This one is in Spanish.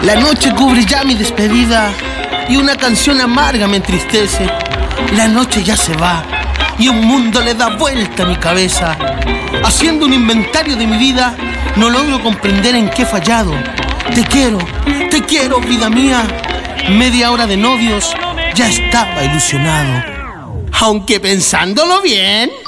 La noche cubre ya mi despedida y una canción amarga me entristece. La noche ya se va y un mundo le da vuelta a mi cabeza. Haciendo un inventario de mi vida, no logro comprender en qué he fallado. Te quiero, vida mía. Media hora de novios, ya estaba ilusionado. Aunque pensándolo bien,